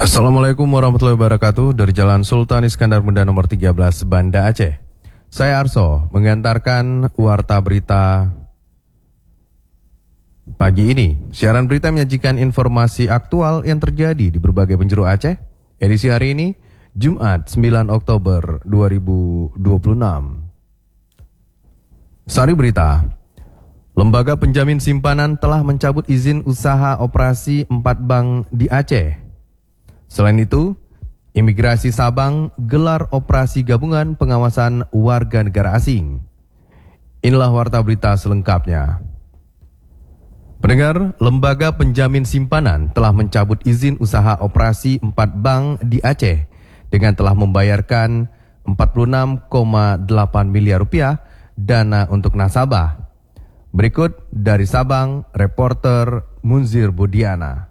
Assalamualaikum warahmatullahi wabarakatuh. Dari Jalan Sultan Iskandar Muda nomor 13 Banda Aceh. Saya Arso mengantarkan warta berita pagi ini. Siaran berita menyajikan informasi aktual yang terjadi di berbagai penjuru Aceh. Edisi hari ini Jumat 9 Oktober 2026. Sari berita. Lembaga penjamin simpanan telah mencabut izin usaha operasi 4 bank di Aceh. Selain itu, Imigrasi Sabang gelar operasi gabungan pengawasan warga negara asing. Inilah warta berita selengkapnya. Pendengar, Lembaga Penjamin Simpanan telah mencabut izin usaha operasi 4 bank di Aceh dengan telah membayarkan 46,8 miliar rupiah dana untuk nasabah. Berikut dari Sabang, reporter Munzir Budiana.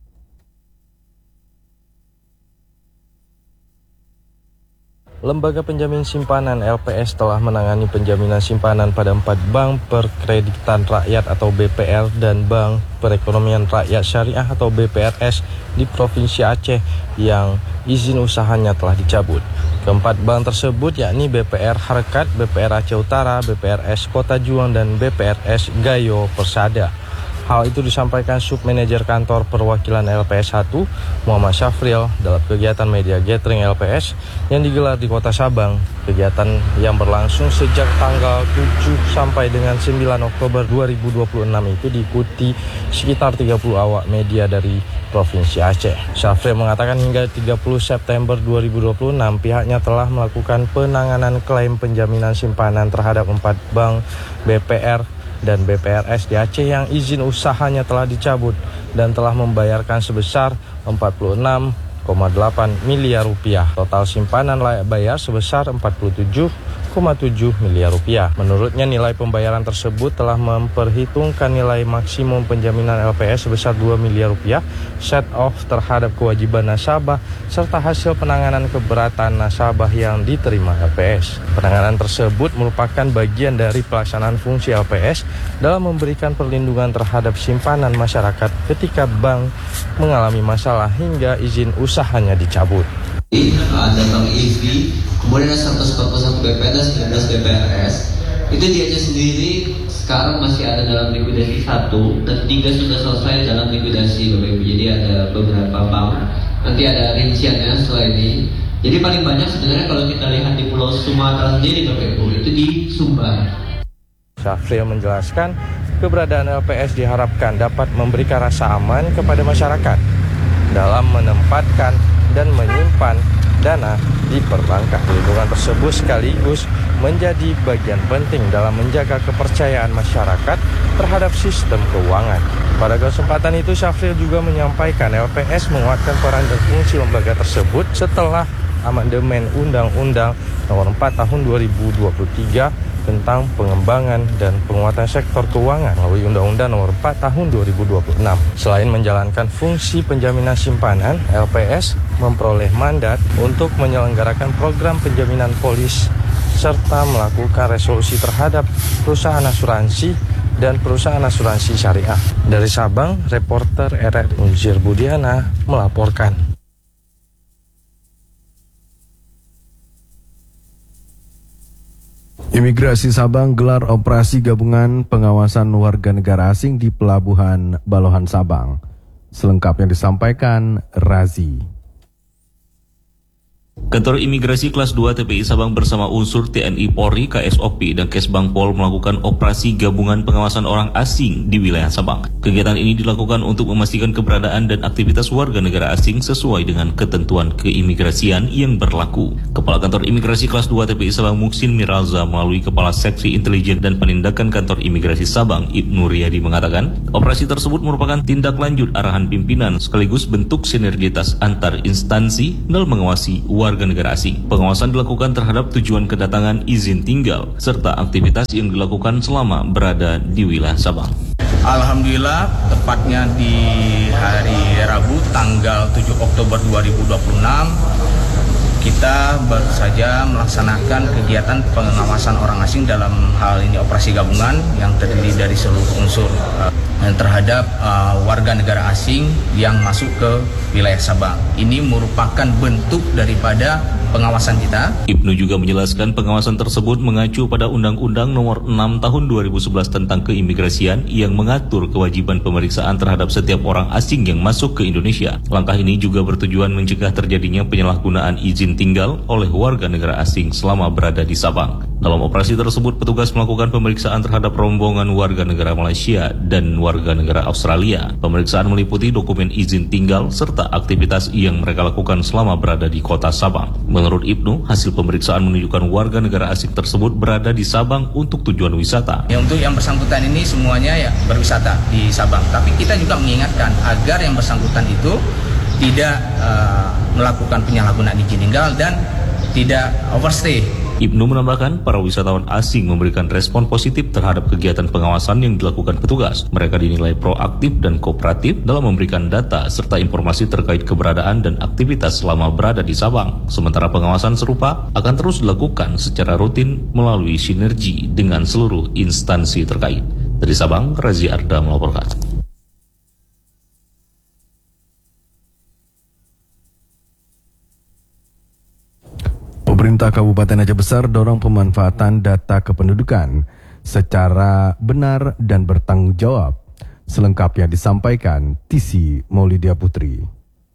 Lembaga Penjamin Simpanan LPS telah menangani penjaminan simpanan pada 4 Bank Perkreditan Rakyat atau BPR dan Bank Perekonomian Rakyat Syariah atau BPRS di Provinsi Aceh yang izin usahanya telah dicabut. Keempat bank tersebut yakni BPR Harkat, BPR Aceh Utara, BPRS Kota Juang, dan BPRS Gayo Persada. Hal itu disampaikan Submanajer Kantor Perwakilan LPS 1, Muhammad Syafril, dalam kegiatan media gathering LPS yang digelar di Kota Sabang. Kegiatan yang berlangsung sejak tanggal 7 sampai dengan 9 Oktober 2026 itu diikuti sekitar 30 awak media dari Provinsi Aceh. Syafril mengatakan hingga 30 September 2026 pihaknya telah melakukan penanganan klaim penjaminan simpanan terhadap 4 bank BPR dan BPRS di Aceh yang izin usahanya telah dicabut dan telah membayarkan sebesar 46,8 miliar rupiah. Total simpanan layak bayar sebesar 47,7 miliar rupiah. Menurutnya nilai pembayaran tersebut telah memperhitungkan nilai maksimum penjaminan LPS sebesar 2 miliar rupiah, set off terhadap kewajiban nasabah, serta hasil penanganan keberatan nasabah yang diterima LPS. Penanganan tersebut merupakan bagian dari pelaksanaan fungsi LPS dalam memberikan perlindungan terhadap simpanan masyarakat ketika bank mengalami masalah hingga izin usahanya dicabut. Ada Bank ISBI, kemudian ada 141 BPR dan 19 BPRS. Itu di Aceh sendiri sekarang masih ada dalam likuidasi 1 dan 3 sudah selesai dalam likuidasi Bapak Ibu. Jadi ada beberapa bank, nanti ada rinciannya setelah ini. Jadi paling banyak sebenarnya kalau kita lihat di Pulau Sumatera sendiri Bapak Ibu, itu di Sumbar. Syafril menjelaskan keberadaan LPS diharapkan dapat memberikan rasa aman kepada masyarakat dalam menempatkan dan menyimpan dana di perbankan. Perlindungan tersebut sekaligus menjadi bagian penting dalam menjaga kepercayaan masyarakat terhadap sistem keuangan. Pada kesempatan itu, Syafril juga menyampaikan LPS menguatkan peran dan fungsi lembaga tersebut setelah amandemen Undang-Undang Nomor 4 Tahun 2023 tentang pengembangan dan penguatan sektor keuangan melalui Undang-Undang Nomor 4 Tahun 2026. Selain menjalankan fungsi penjaminan simpanan, LPS memperoleh mandat untuk menyelenggarakan program penjaminan polis serta melakukan resolusi terhadap perusahaan asuransi dan perusahaan asuransi syariah. Dari Sabang, reporter RRI Munzir Budiana melaporkan. Imigrasi Sabang gelar operasi gabungan pengawasan warga negara asing di Pelabuhan Balohan Sabang. Selengkapnya disampaikan Razi. Kantor Imigrasi Kelas 2 TPI Sabang bersama unsur TNI Polri, KSOP, dan Kesbang Pol melakukan operasi gabungan pengawasan orang asing di wilayah Sabang. Kegiatan ini dilakukan untuk memastikan keberadaan dan aktivitas warga negara asing sesuai dengan ketentuan keimigrasian yang berlaku. Kepala Kantor Imigrasi Kelas 2 TPI Sabang Muksin Miralza melalui Kepala Seksi Intelijen dan Penindakan Kantor Imigrasi Sabang Ibnu Riyadi mengatakan, operasi tersebut merupakan tindak lanjut arahan pimpinan sekaligus bentuk sinergitas antar instansi dalam mengawasi warga negara asing. Pengawasan dilakukan terhadap tujuan kedatangan, izin tinggal, serta aktivitas yang dilakukan selama berada di wilayah Sabang. Alhamdulillah, tepatnya di hari Rabu tanggal 7 Oktober 2026, kita baru saja melaksanakan kegiatan pengawasan orang asing dalam hal ini operasi gabungan yang terdiri dari seluruh unsur terhadap warga negara asing yang masuk ke wilayah Sabang. Ini merupakan bentuk daripada pengawasan kita. Ibnu juga menjelaskan pengawasan tersebut mengacu pada Undang-Undang Nomor 6 Tahun 2011 tentang keimigrasian yang mengatur kewajiban pemeriksaan terhadap setiap orang asing yang masuk ke Indonesia. Langkah ini juga bertujuan mencegah terjadinya penyalahgunaan izin tinggal oleh warga negara asing selama berada di Sabang. Dalam operasi tersebut, petugas melakukan pemeriksaan terhadap rombongan warga negara Malaysia dan warga negara Australia. Pemeriksaan meliputi dokumen izin tinggal serta aktivitas yang mereka lakukan selama berada di kota Sabang. Menurut Ibnu, hasil pemeriksaan menunjukkan warga negara asing tersebut berada di Sabang untuk tujuan wisata. Ya, untuk yang bersangkutan ini semuanya ya berwisata di Sabang. Tapi kita juga mengingatkan agar yang bersangkutan itu tidak melakukan penyalahgunaan izin tinggal dan tidak overstay. Ibnu menambahkan, para wisatawan asing memberikan respon positif terhadap kegiatan pengawasan yang dilakukan petugas. Mereka dinilai proaktif dan kooperatif dalam memberikan data serta informasi terkait keberadaan dan aktivitas selama berada di Sabang. Sementara pengawasan serupa akan terus dilakukan secara rutin melalui sinergi dengan seluruh instansi terkait. Dari Sabang, Razi Arda melaporkan. Pemerintah Kabupaten Aceh Besar dorong pemanfaatan data kependudukan secara benar dan bertanggung jawab. Selengkapnya disampaikan Tisi Maulidia Putri.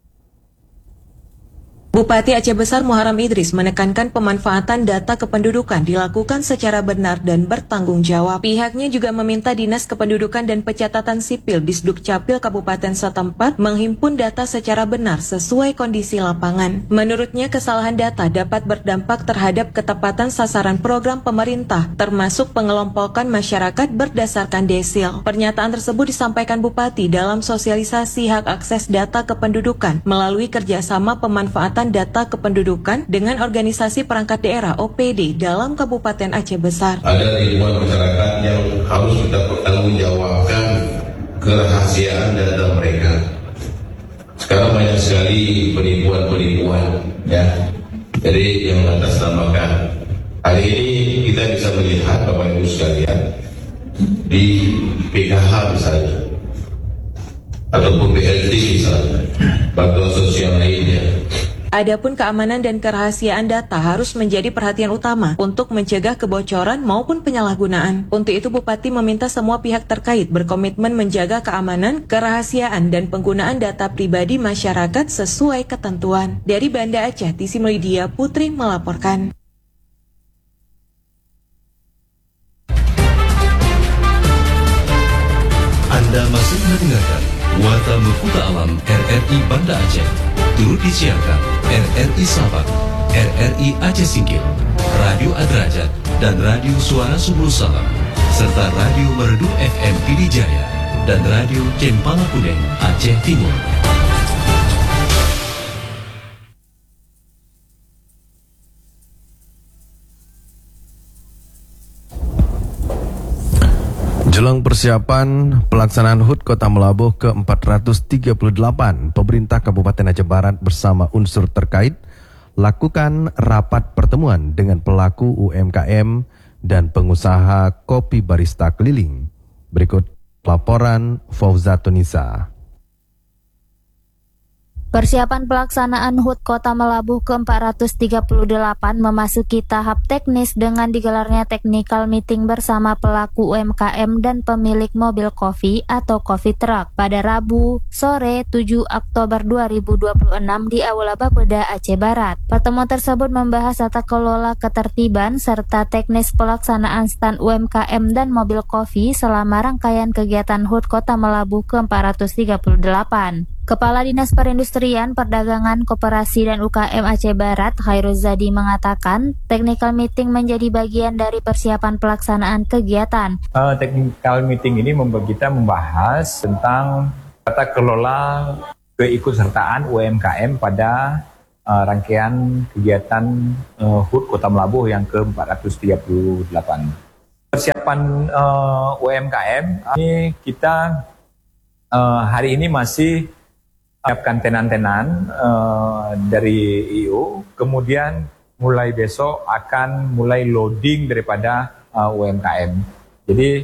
Bupati Aceh Besar Muharram Idris menekankan pemanfaatan data kependudukan dilakukan secara benar dan bertanggung jawab. Pihaknya juga meminta Dinas Kependudukan dan Pencatatan Sipil Disduk Capil Kabupaten setempat menghimpun data secara benar sesuai kondisi lapangan. Menurutnya, kesalahan data dapat berdampak terhadap ketepatan sasaran program pemerintah, termasuk pengelompokan masyarakat berdasarkan desil. Pernyataan tersebut disampaikan Bupati dalam sosialisasi hak akses data kependudukan melalui kerjasama pemanfaatan data kependudukan dengan organisasi perangkat daerah OPD dalam Kabupaten Aceh Besar. Ada ribuan masyarakat yang harus kita pertanggungjawabkan kerahasiaan data mereka. Sekarang banyak sekali penipuan-penipuan, ya. Jadi yang mengatasnamakan. Hari ini kita bisa melihat Bapak Ibu sekalian di PKH misalnya, ataupun BLT misalnya, bantuan sosial lainnya. Adapun keamanan dan kerahasiaan data harus menjadi perhatian utama untuk mencegah kebocoran maupun penyalahgunaan. Untuk itu, Bupati meminta semua pihak terkait berkomitmen menjaga keamanan, kerahasiaan, dan penggunaan data pribadi masyarakat sesuai ketentuan. Dari Banda Aceh, Tisi Maulidia Putri melaporkan. Anda masih mendengarkan Warta Mufuta Alam RRI Banda Aceh. Turut disiarkan RRI Sabang, RRI Aceh Singkil, Radio Adrajat, dan Radio Suara Subul Salam, serta Radio Merdu FM Pidijaya, dan Radio Cempala Kuning Aceh Timur. Jelang persiapan pelaksanaan HUT Kota Melabuh ke-438, pemerintah Kabupaten Aceh Barat bersama unsur terkait lakukan rapat pertemuan dengan pelaku UMKM dan pengusaha kopi barista keliling. Berikut laporan Fauzatunisa. Persiapan pelaksanaan HUT Kota Melabuh ke-438 memasuki tahap teknis dengan digelarnya technical meeting bersama pelaku UMKM dan pemilik mobil kopi atau coffee truck pada Rabu sore 7 Oktober 2026 di Aula Bapeda Aceh Barat. Pertemuan tersebut membahas tata kelola ketertiban serta teknis pelaksanaan stand UMKM dan mobil kopi selama rangkaian kegiatan HUT Kota Melabuh ke-438. Kepala Dinas Perindustrian, Perdagangan, Koperasi dan UKM Aceh Barat, Khairul Zadi mengatakan, technical meeting menjadi bagian dari persiapan pelaksanaan kegiatan. Technical meeting ini kita membahas tentang tata kelola keikutsertaan UMKM pada rangkaian kegiatan HUT Kota Melabuh yang ke-438. Persiapan UMKM ini kita hari ini masih siapkan tenan-tenan dari IO, kemudian mulai besok akan mulai loading daripada UMKM. Jadi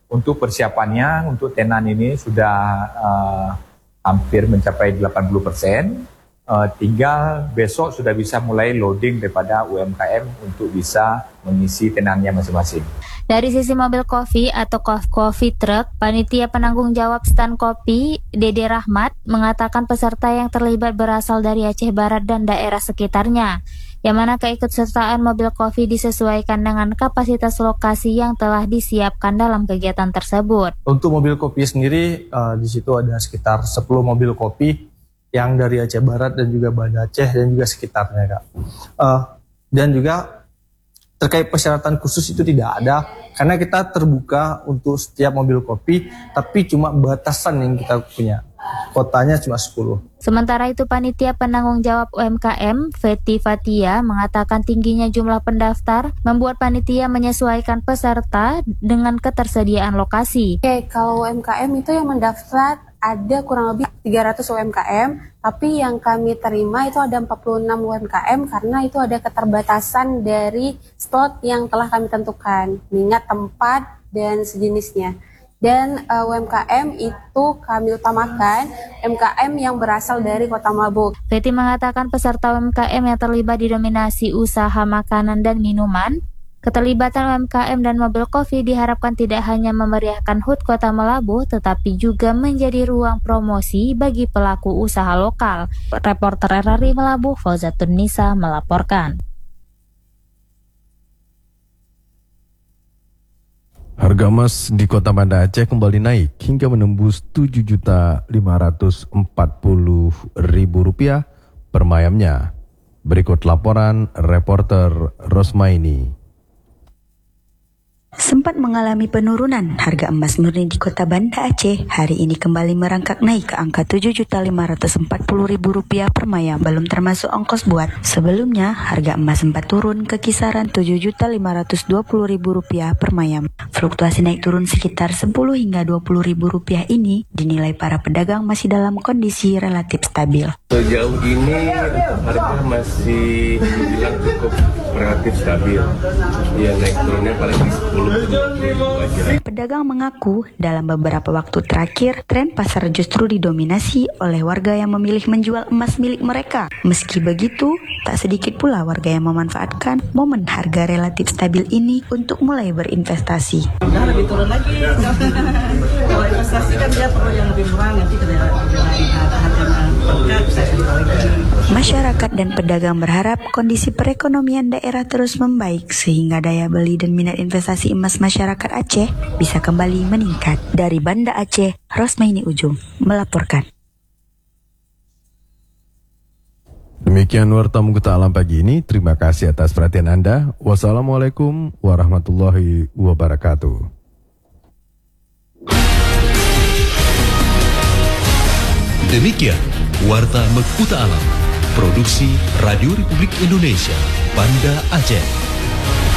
untuk persiapannya untuk tenan ini sudah hampir mencapai 80%. Tinggal besok sudah bisa mulai loading daripada UMKM untuk bisa mengisi tenannya masing-masing. Dari sisi mobil kopi atau coffee truck, panitia penanggung jawab stand kopi Dede Rahmat mengatakan peserta yang terlibat berasal dari Aceh Barat dan daerah sekitarnya, yang mana keikutsertaan mobil kopi disesuaikan dengan kapasitas lokasi yang telah disiapkan dalam kegiatan tersebut. Untuk mobil kopi sendiri, di situ ada sekitar 10 mobil kopi yang dari Aceh Barat dan juga Banda Aceh dan juga sekitarnya, Kak. Dan juga terkait persyaratan khusus itu tidak ada, karena kita terbuka untuk setiap mobil kopi, tapi cuma batasan yang kita punya. Kotanya cuma 10. Sementara itu panitia penanggung jawab UMKM Feti Fatia mengatakan tingginya jumlah pendaftar membuat panitia menyesuaikan peserta dengan ketersediaan lokasi. Oke, kalau UMKM itu yang mendaftar ada kurang lebih 300 UMKM, tapi yang kami terima itu ada 46 UMKM karena itu ada keterbatasan dari slot yang telah kami tentukan, mengingat tempat dan sejenisnya. Dan UMKM itu kami utamakan UMKM yang berasal dari Kota Mabuk. Feti mengatakan peserta UMKM yang terlibat didominasi usaha makanan dan minuman. Keterlibatan UMKM dan mobil kopi diharapkan tidak hanya memeriahkan HUT Kota Melabuh, tetapi juga menjadi ruang promosi bagi pelaku usaha lokal. Reporter RRI Melabuh, Fauzatun Nisa melaporkan. Harga emas di Kota Banda Aceh kembali naik hingga menembus Rp7.540.000 per mayamnya. Berikut laporan reporter Rosmaini. Sempat mengalami penurunan, harga emas murni di Kota Banda Aceh hari ini kembali merangkak naik ke angka Rp7.540.000 per mayam, belum termasuk ongkos buat. Sebelumnya, harga emas sempat turun ke kisaran Rp7.520.000 per mayam. Fluktuasi naik turun sekitar Rp10 hingga Rp20.000 ini dinilai para pedagang masih dalam kondisi relatif stabil. Sejauh ini harga masih dibilang cukup relatif stabil. Ya, naik turunnya paling di 10 ke 20 aja. Pedagang mengaku dalam beberapa waktu terakhir tren pasar justru didominasi oleh warga yang memilih menjual emas milik mereka. Meski begitu, tak sedikit pula warga yang memanfaatkan momen harga relatif stabil ini untuk mulai berinvestasi. Udah lebih turun lagi. Kalau investasi kan dia perlu yang lebih murah, nanti Masyarakat dan pedagang berharap kondisi perekonomian daerah terus membaik sehingga daya beli dan minat investasi emas masyarakat Aceh bisa kembali meningkat. Dari Banda Aceh, Rosmaini Ujung melaporkan. Demikian Warta Muguta Alam pagi ini. Terima kasih atas perhatian Anda. Wassalamualaikum warahmatullahi wabarakatuh. Demikian Warta Mekuta Alam, produksi Radio Republik Indonesia, Banda Aceh.